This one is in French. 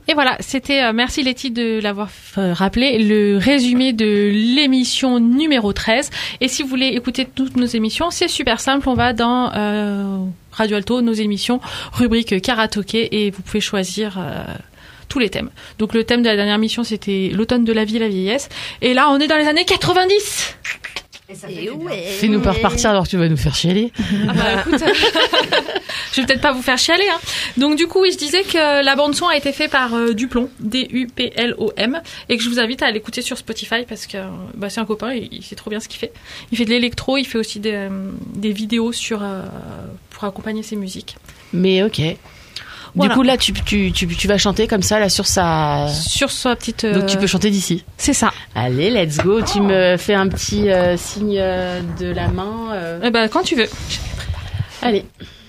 Et voilà, c'était, merci Letty de l'avoir rappelé, le résumé de l'émission numéro 13. Et si vous voulez écouter toutes nos émissions, c'est super simple, on va dans Radio Alto, nos émissions, rubrique karaoké, et vous pouvez choisir tous les thèmes. Donc le thème de la dernière émission, c'était l'automne de la vie et la vieillesse. Et là, on est dans les années 90. Fais-nous pas repartir alors que tu vas nous faire chialer. Ah bah écoute, je vais peut-être pas vous faire chialer. Hein. Donc du coup, oui, je disais que la bande son a été faite par Duplom, Duplom, et que je vous invite à l'écouter sur Spotify parce que c'est un copain, il sait trop bien ce qu'il fait. Il fait de l'électro, il fait aussi des vidéos pour accompagner ses musiques. Mais ok. Voilà. Du coup, là, tu vas chanter comme ça, là, sur sa petite... Donc, tu peux chanter d'ici. C'est ça. Allez, let's go. Tu me fais un petit signe de la main. Quand tu veux. Allez.